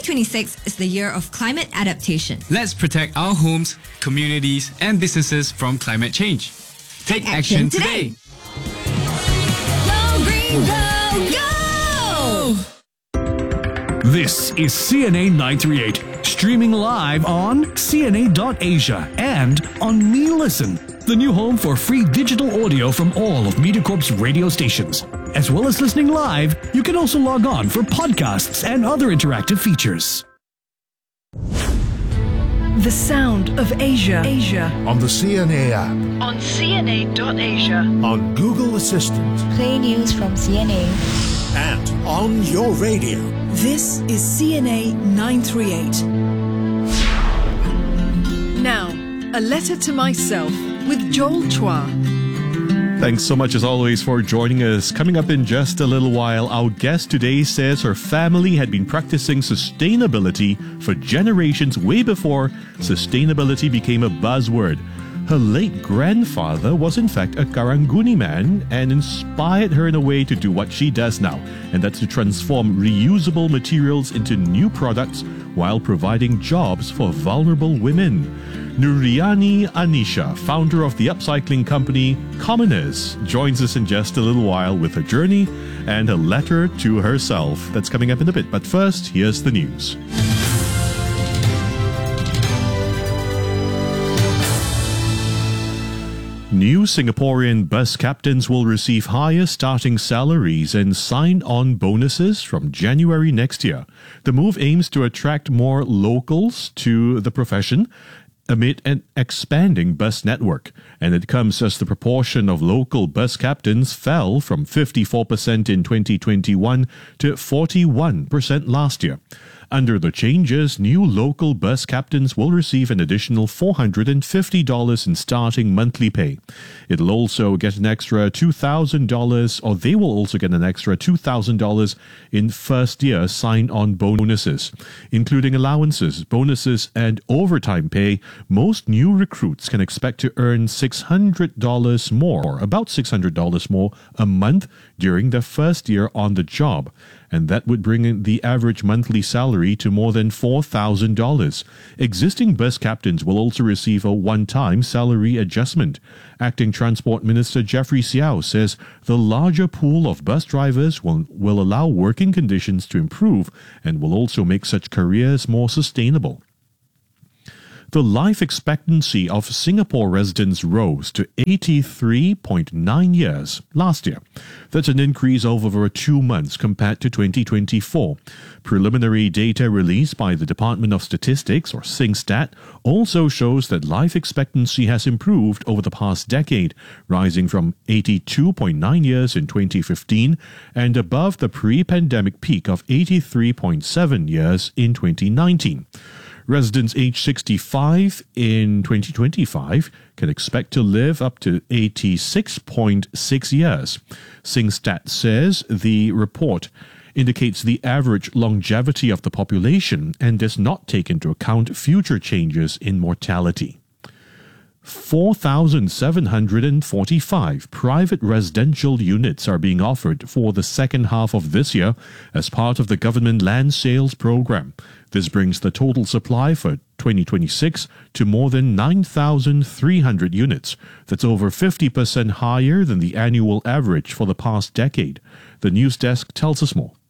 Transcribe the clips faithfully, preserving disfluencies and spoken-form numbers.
twenty-six is the year of climate adaptation. Let's protect our homes, communities, and businesses from climate change. Take, Take action, action today. today. Go green, go, go! This is C N A nine three eight, streaming live on C N A dot Asia and on Me Listen, the new home for free digital audio from all of MediaCorp's radio stations. As well as listening live, you can also log on for podcasts and other interactive features. The sound of Asia. Asia. On the C N A app. On C N A dot Asia. On Google Assistant. Play news from C N A. And on your radio. This is C N A nine three eight. Now, a letter to myself with Joel Chua. Thanks so much as always for joining us. Coming up in just a little while, our guest today says her family had been practicing sustainability for generations way before sustainability became a buzzword. Her late grandfather was in fact a Karanguni man and inspired her in a way to do what she does now, and that's to transform reusable materials into new products while providing jobs for vulnerable women. Nuriani Anisha, founder of the upcycling company Commoners, joins us in just a little while with her journey and a letter to herself. That's coming up in a bit, but first, here's the news. New Singaporean bus captains will receive higher starting salaries and sign-on bonuses from January next year. The move aims to attract more locals to the profession amid an expanding bus network, and it comes as the proportion of local bus captains fell from fifty-four percent in twenty twenty-one to forty-one percent last year. Under the changes, new local bus captains will receive an additional four hundred fifty dollars in starting monthly pay. It'll also get an extra two thousand dollars, or they will also get an extra two thousand dollars in first-year sign-on bonuses. Including allowances, bonuses, and overtime pay, most new recruits can expect to earn six hundred dollars more, about six hundred dollars more a month during their first year on the job. And that would bring in the average monthly salary to more than four thousand dollars. Existing bus captains will also receive a one-time salary adjustment. Acting Transport Minister Jeffrey Xiao says the larger pool of bus drivers will, will allow working conditions to improve and will also make such careers more sustainable. The life expectancy of Singapore residents rose to eighty-three point nine years last year. That's an increase of over two months compared to twenty twenty-four. Preliminary data released by the Department of Statistics, or SingStat, also shows that life expectancy has improved over the past decade, rising from eighty-two point nine years in twenty fifteen and above the pre-pandemic peak of eighty-three point seven years in twenty nineteen. Residents aged sixty-five in twenty twenty-five can expect to live up to eighty-six point six years. SingStat says the report indicates the average longevity of the population and does not take into account future changes in mortality. four thousand seven hundred forty-five private residential units are being offered for the second half of this year as part of the government land sales program. This brings the total supply for twenty twenty-six to more than nine thousand three hundred units. That's over fifty percent higher than the annual average for the past decade. The news desk tells us more.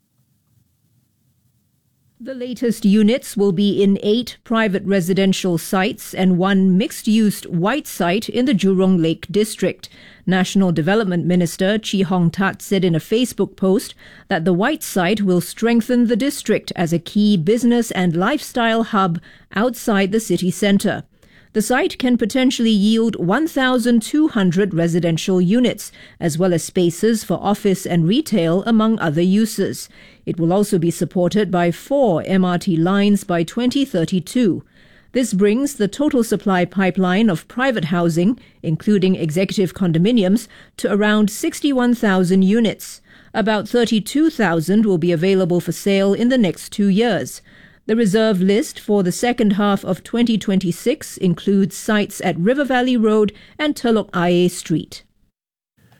The latest units will be in eight private residential sites and one mixed-use white site in the Jurong Lake district. National Development Minister Chee Hong Tat said in a Facebook post that the white site will strengthen the district as a key business and lifestyle hub outside the city centre. The site can potentially yield one thousand two hundred residential units, as well as spaces for office and retail, among other uses. It will also be supported by four M R T lines by twenty thirty-two. This brings the total supply pipeline of private housing, including executive condominiums, to around sixty-one thousand units. About thirty-two thousand will be available for sale in the next two years. The reserve list for the second half of twenty twenty-six includes sites at River Valley Road and Telok Ayer Street.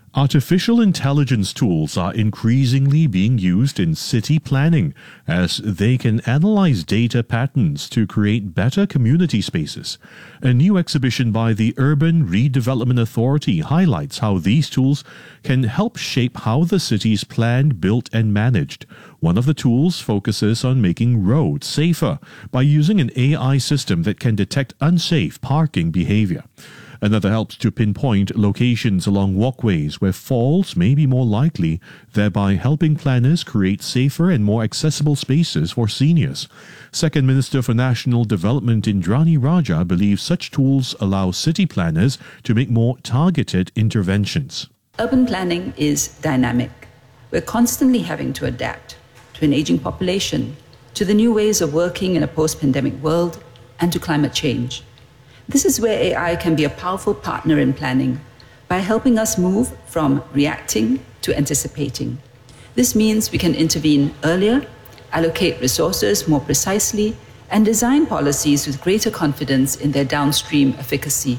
Artificial intelligence tools are increasingly being used in city planning as they can analyze data patterns to create better community spaces. A new exhibition by the Urban Redevelopment Authority highlights how these tools can help shape how the city is planned, built, and managed. One of the tools focuses on making roads safer by using an A I system that can detect unsafe parking behavior. Another helps to pinpoint locations along walkways where falls may be more likely, thereby helping planners create safer and more accessible spaces for seniors. Second Minister for National Development Indrani Raja believes such tools allow city planners to make more targeted interventions. Urban planning is dynamic. We're constantly having to adapt to an aging population, to the new ways of working in a post-pandemic world, and to climate change. This is where A I can be a powerful partner in planning by helping us move from reacting to anticipating. This means we can intervene earlier, allocate resources more precisely, and design policies with greater confidence in their downstream efficacy.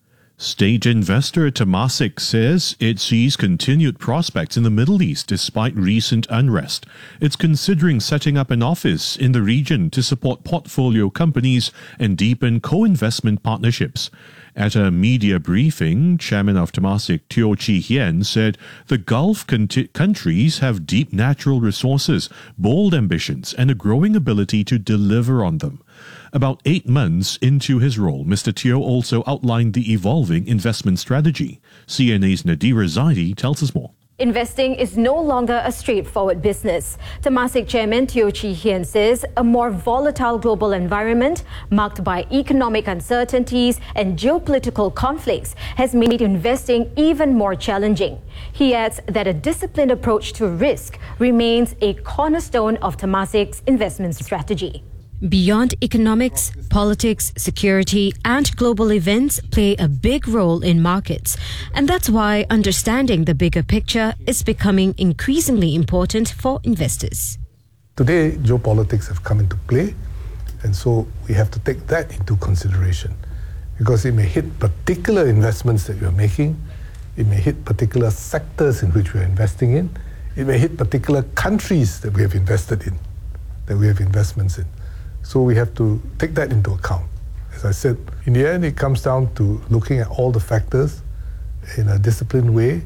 State investor Temasek says it sees continued prospects in the Middle East despite recent unrest. It's considering setting up an office in the region to support portfolio companies and deepen co-investment partnerships. At a media briefing, Chairman of Temasek Teo Chee Hean said the Gulf conti- countries have deep natural resources, bold ambitions, and a growing ability to deliver on them. About eight months into his role, Mister Teo also outlined the evolving investment strategy. C N A's Nadira Zaidi tells us more. Investing is no longer a straightforward business. Temasek Chairman Teo Chee Hean says a more volatile global environment marked by economic uncertainties and geopolitical conflicts has made investing even more challenging. He adds that a disciplined approach to risk remains a cornerstone of Temasek's investment strategy. Beyond economics, politics, security, and global events play a big role in markets. And that's why understanding the bigger picture is becoming increasingly important for investors. Today, geopolitics have come into play, and so we have to take that into consideration because it may hit particular investments that we are making, it may hit particular sectors in which we are investing in, it may hit particular countries that we have invested in, that we have investments in. So we have to take that into account. As I said, in the end, it comes down to looking at all the factors in a disciplined way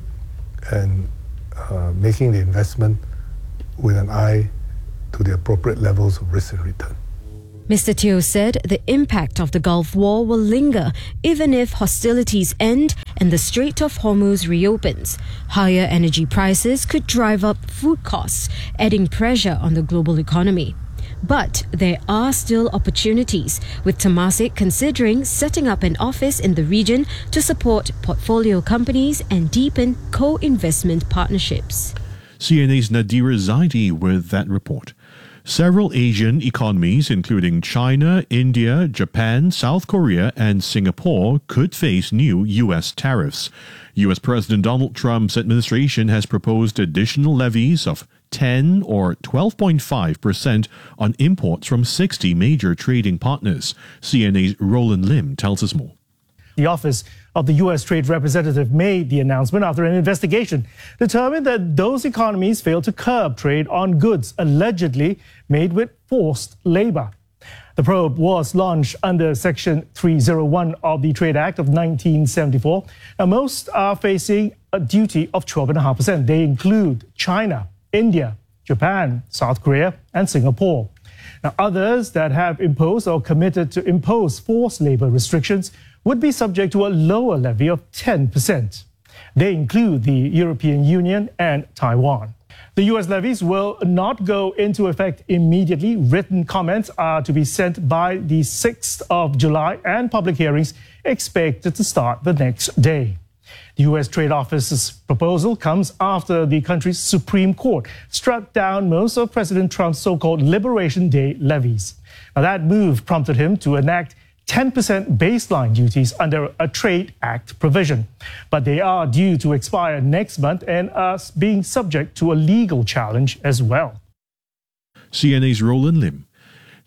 and uh, making the investment with an eye to the appropriate levels of risk and return. Mister Teo said the impact of the Gulf War will linger even if hostilities end and the Strait of Hormuz reopens. Higher energy prices could drive up food costs, adding pressure on the global economy. But there are still opportunities, with Temasek considering setting up an office in the region to support portfolio companies and deepen co-investment partnerships. C N A's Nadira Zaidi with that report. Several Asian economies, including China, India, Japan, South Korea, and Singapore, could face new U S tariffs. U S President Donald Trump's administration has proposed additional levies of ten or twelve point five percent on imports from sixty major trading partners. C N A's Roland Lim tells us more. The office of the U S Trade Representative made the announcement after an investigation determined that those economies failed to curb trade on goods allegedly made with forced labor. The probe was launched under Section three oh one of the Trade Act of nineteen seventy-four. Now, most are facing a duty of twelve point five percent. They include China, India, Japan, South Korea, and Singapore. Now, others that have imposed or committed to impose forced labor restrictions would be subject to a lower levy of ten percent. They include the European Union and Taiwan. The U S levies will not go into effect immediately. Written comments are to be sent by the sixth of July, and public hearings expected to start the next day. The U S Trade Office's proposal comes after the country's Supreme Court struck down most of President Trump's so-called Liberation Day levies. Now, that move prompted him to enact ten percent baseline duties under a Trade Act provision. But they are due to expire next month and are being subject to a legal challenge as well. C N A's Roland Lim.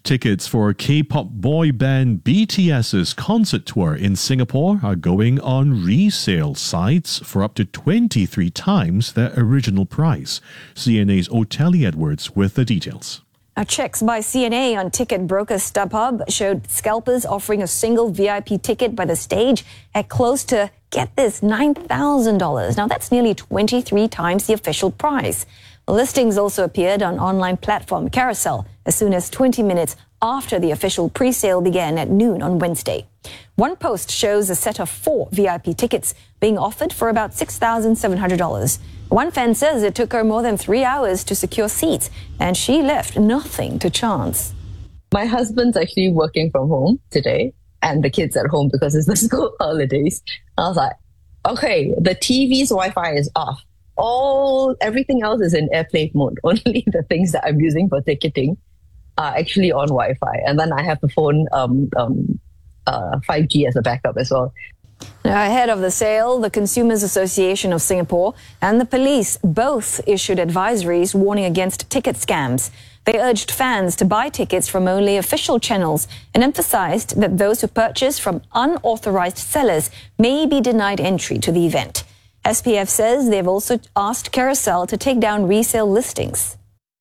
Tickets for K-pop boy band BTS's concert tour in Singapore are going on resale sites for up to twenty-three times their original price. C N A's Oteli Edwards with the details. Now, checks by C N A on ticket broker StubHub showed scalpers offering a single V I P ticket by the stage at close to, get this, nine thousand dollars. Now, that's nearly twenty-three times the official price. Listings also appeared on online platform Carousel as soon as twenty minutes after the official pre-sale began at noon on Wednesday. One post shows a set of four V I P tickets being offered for about six thousand seven hundred dollars. One fan says it took her more than three hours to secure seats, and she left nothing to chance. My husband's actually working from home today, and the kids at home because it's the school holidays. I was like, okay, the T V's Wi-Fi is off. All everything else is in airplane mode. Only the things that I'm using for ticketing are actually on Wi-Fi, and then I have the phone um, um, uh, five G as a backup as well. Now, ahead of the sale, the Consumers Association of Singapore and the police both issued advisories warning against ticket scams. They urged fans to buy tickets from only official channels and emphasized that those who purchase from unauthorized sellers may be denied entry to the event. S P F says they've also asked Carousel to take down resale listings.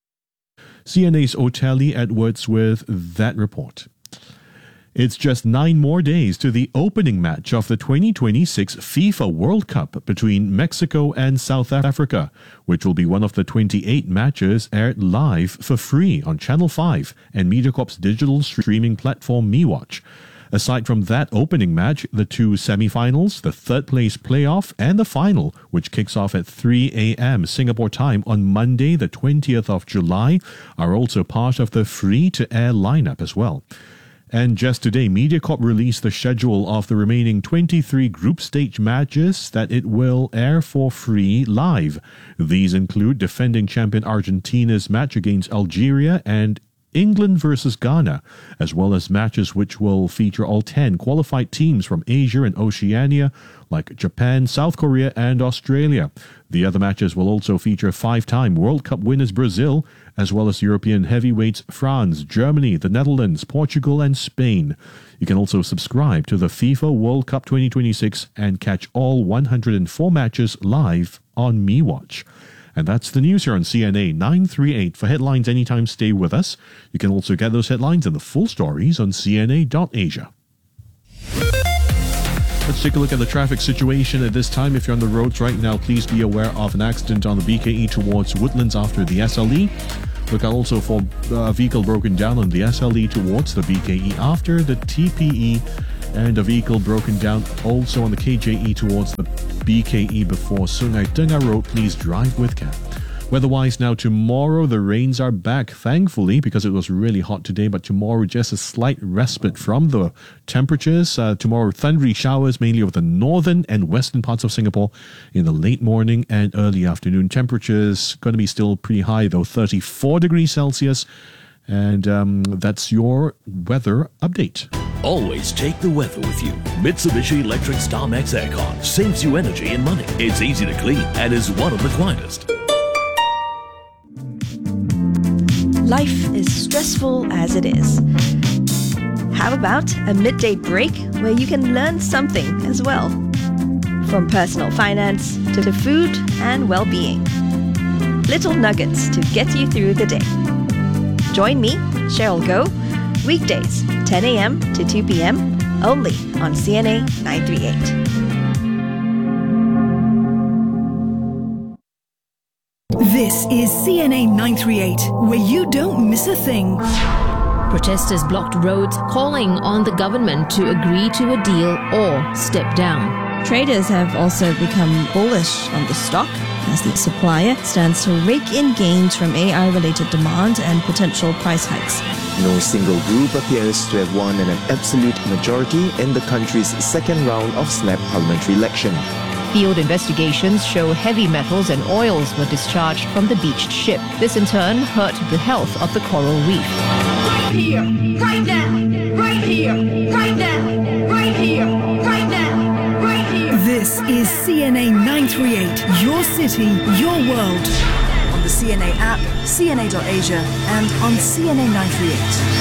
C N A's Oteli Edwards with that report. It's just nine more days to the opening match of the twenty twenty-six FIFA World Cup between Mexico and South Africa, which will be one of the twenty-eight matches aired live for free on Channel five and MediaCorp's digital streaming platform MeWatch. Aside from that opening match, the two semi-finals, the third-place playoff, and the final, which kicks off at three a.m. Singapore time on Monday, the twentieth of July, are also part of the free-to-air lineup as well. And just today, MediaCorp released the schedule of the remaining twenty-three group stage matches that it will air for free live. These include defending champion Argentina's match against Algeria and England versus Ghana, as well as matches which will feature all ten qualified teams from Asia and Oceania, like Japan, South Korea, and Australia. The other matches will also feature five-time World Cup winners Brazil, as well as European heavyweights France, Germany, the Netherlands, Portugal, and Spain. You can also subscribe to the FIFA World Cup twenty twenty-six and catch all one hundred four matches live on MeWatch. And that's the news here on C N A nine thirty-eight. For headlines anytime, stay with us. You can also get those headlines and the full stories on C N A dot Asia. Let's take a look at the traffic situation at this time. If you're on the roads right now, please be aware of an accident on the B K E towards Woodlands after the S L E. Look out also for a vehicle broken down on the S L E towards the B K E after the T P E, and a vehicle broken down also on the K J E towards the B K E before Sungai Tengah Road. Please drive with care. Weather-wise now, tomorrow the rains are back, thankfully, because it was really hot today, but tomorrow just a slight respite from the temperatures. Uh, tomorrow thundery showers mainly over the northern and western parts of Singapore in the late morning and early afternoon. Temperatures going to be still pretty high though, thirty-four degrees Celsius. And um, that's your weather update. Always take the weather with you. Mitsubishi Electric StarMax Aircon saves you energy and money. It's easy to clean and is one of the quietest. Life is stressful as it is. How about a midday break where you can learn something as well? From personal finance to, to food and well-being. Little nuggets to get you through the day. Join me, Cheryl Goh, weekdays, ten a.m. to two p.m. only on C N A nine thirty-eight. This is C N A nine thirty-eight, where you don't miss a thing. Protesters blocked roads, calling on the government to agree to a deal or step down. Traders have also become bullish on the stock as the supplier stands to rake in gains from A I-related demand and potential price hikes. No single group appears to have won an absolute majority in the country's second round of snap parliamentary election. Field investigations show heavy metals and oils were discharged from the beached ship. This in turn hurt the health of the coral reef. Right here, right now, right here, right now, right here, right now, right here. This is C N A nine thirty-eight, your city, your world. On the C N A app, C N A dot Asia, and on C N A nine thirty-eight.